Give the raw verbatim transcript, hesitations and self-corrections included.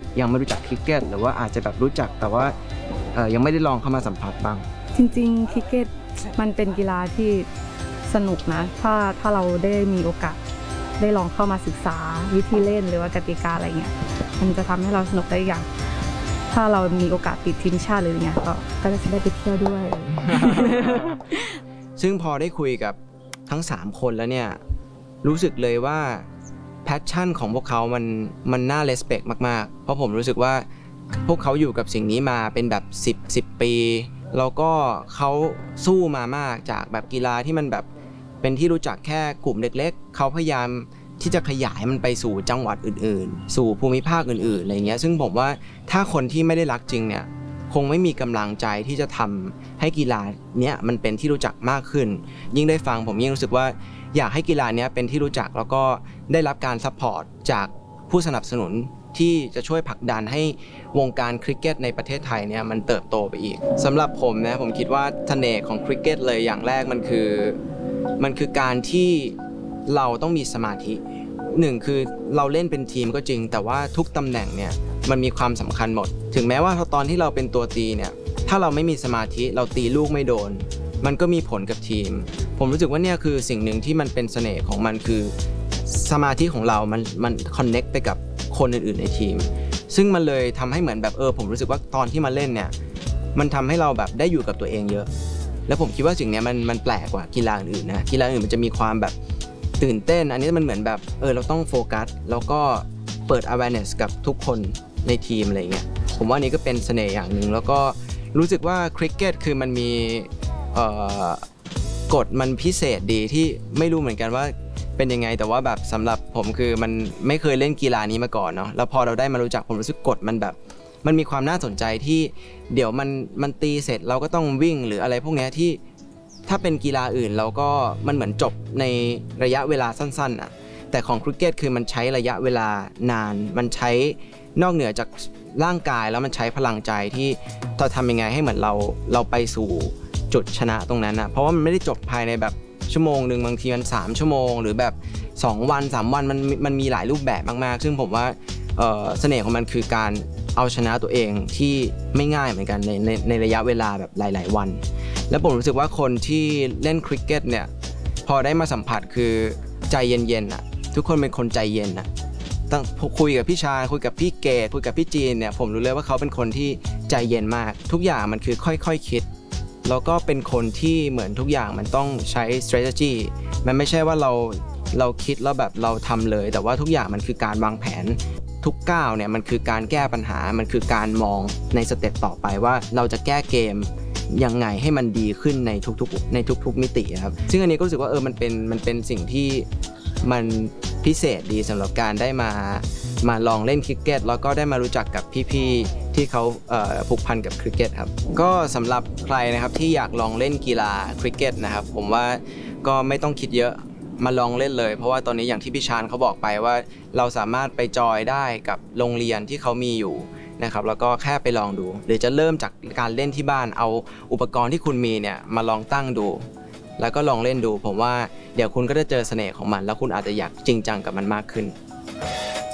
ยังไม่รู้จักคริกเก็ตหรือว่าอาจจะแบบรู้จักแต่ว่ายังไม่ได้ลองเข้ามาสัมผัสบ้างจริงๆคริกเก็ตมันเป็นกีฬาที่สนุกนะถ้าถ้าเราได้มีโอกาสได้ลองเข้ามาศึกษาวิธีเล่นหรือว่ากติกาอะไรเงี้ยมันจะทำให้เราสนุกได้อย่างถ้าเรามีโอกาสติดทีมชาติหรือเงี้ยก็ก็จะได้ไปเที่ยวด้วยซึ่งพอได้คุยกับทั้งสามคนแล้วเนี่ยรู้สึกเลยว่าแพชชั่นของพวกเขามันมันน่าเลสเปคมากๆเพราะผมรู้สึกว่าพวกเขาอยู่กับสิ่งนี้มาเป็นแบบสิบ สิบปีแล้วก็เขาสู้มามากจากแบบกีฬาที่มันแบบเป็นที่รู้จักแค่กลุ่มเล็กๆเขาพยายามที่จะขยายมันไปสู่จังหวัดอื่นๆสู่ภูมิภาคอื่นๆอะไรเงี้ยซึ่งผมว่าถ้าคนที่ไม่ได้รักจริงเนี่ยคงไม่มีกำลังใจที่จะทำให้กีฬาเนี้ยมันเป็นที่รู้จักมากขึ้นยิ่งได้ฟังผมยิ่งรู้สึกว่าอยากให้กีฬาเนี้ยเป็นที่รู้จักแล้วก็ได้รับการซัพพอร์ตจากผู้สนับสนุนที่จะช่วยผลักดันให้วงการคริกเก็ตในประเทศไทยเนี่ยมันเติบโตไปอีกสำหรับผมนะผมคิดว่าเสน่ห์ของคริกเก็ตเลยอย่างแรกมันคือมันคือการที่เราต้องมีสมาธิหนึ่งคือเราเล่นเป็นทีมก็จริงแต่ว่าทุกตำแหน่งเนี่ยมันมีความสำคัญหมดถึงแม้ว่าตอนที่เราเป็นตัวตีเนี่ยถ้าเราไม่มีสมาธิเราตีลูกไม่โดนมันก็มีผลกับทีมผมรู้สึกว่าเนี่ยคือสิ่งหนึ่งที่มันเป็นเสน่ห์ของมันคือสมาธิของเรามันมันคอนเน็กไปกับคนอื่นๆในทีมซึ่งมันเลยทำให้เหมือนแบบเออผมรู้สึกว่าตอนที่มาเล่นเนี่ยมันทำให้เราแบบได้อยู่กับตัวเองเยอะแล้วผมคิดว่าสิ่งนี้มันมันแปลกกว่ากีฬาอื่นๆนะกีฬาอื่นมันจะมีความแบบตื่นเต้นอันนี้มันเหมือนแบบเออเราต้องโฟกัสแล้วก็เปิด awareness กับทุกคนในทีมอะไรเงี้ยผมว่านี้ก็เป็นเสน่ห์อย่างหนึ่งแล้วก็รู้สึกว่าคริกเก็ตคือมันมีเอ่อกฎมันพิเศษดีที่ไม่รู้เหมือนกันว่าเป็นยังไงแต่ว่าแบบสำหรับผมคือมันไม่เคยเล่นกีฬานี้มาก่อนเนาะแล้วพอเราได้มารู้จักผมรู้สึกกฎมันแบบมันมีความน่าสนใจที่เดี๋ยวมันมันตีเสร็จเราก็ต้องวิ่งหรืออะไรพวกนี้ที่ถ้าเป็นกีฬาอื่นเราก็มันเหมือนจบในระยะเวลาสั้นๆอ่ะแต่ของคริกเก็ตคือมันใช้ระยะเวลานานมันใช้นอกเหนือจากร่างกายแล้วมันใช้พลังใจที่เราทำยังไงให้เหมือนเราเราไปสู่จุดชนะตรงนั้นนะเพราะว่ามันไม่ได้จบภายในแบบชั่วโมงหนึ่งบางทีมันสามชั่วโมงหรือแบบสองวันสามวันมันมันมีหลายรูปแบบมากๆซึ่งผมว่าเอ่อเสน่ห์ของมันคือการเอาชนะตัวเองที่ไม่ง่ายเหมือนกันในในในระยะเวลาแบบหลายๆวันแล้วผมรู้สึกว่าคนที่เล่นคริกเก็ตเนี่ยพอได้มาสัมผัสคือใจเย็นๆอ่ะทุกคนเป็นคนใจเย็นอ่ะตั้งคุยกับพี่ชาคุยกับพี่เกดคุยกับพี่จีนเนี่ยผมรู้เลยว่าเขาเป็นคนที่ใจเย็นมากทุกอย่างมันคือค่อยๆ คิดแล้วก็เป็นคนที่เหมือนทุกอย่างมันต้องใช้ strategy มันไม่ใช่ว่าเราเราคิดแล้วแบบเราทำเลยแต่ว่าทุกอย่างมันคือการวางแผนทุกก้าวเนี่ยมันคือการแก้ปัญหามันคือการมองในสเต็ปต่อไปว่าเราจะแก้เกมยังไงให้มันดีขึ้นในทุกๆในทุกๆมิติครับซึ่งอันนี้ก็รู้สึกว่าเออมันเป็นมันเป็นสิ่งที่มันพิเศษดีสำหรับการได้มามาลองเล่นคริกเก็ตแล้วก็ได้มารู้จักกับพี่ๆที่เขาผูกพันกับคริกเก็ตครับก็สำหรับใครนะครับที่อยากลองเล่นกีฬาคริกเก็ตนะครับผมว่าก็ไม่ต้องคิดเยอะมาลองเล่นเลยเพราะว่าตอนนี้อย่างที่พี่ชาญเขาบอกไปว่าเราสามารถไปจอยได้กับโรงเรียนที่เขามีอยู่นะครับแล้วก็แค่ไปลองดูหรือจะเริ่มจากการเล่นที่บ้านเอาอุปกรณ์ที่คุณมีเนี่ยมาลองตั้งดูแล้วก็ลองเล่นดูผมว่าเดี๋ยวคุณก็จะเจอเสน่ห์ของมันแล้วคุณอาจจะอยากจริงจังกับมันมากขึ้น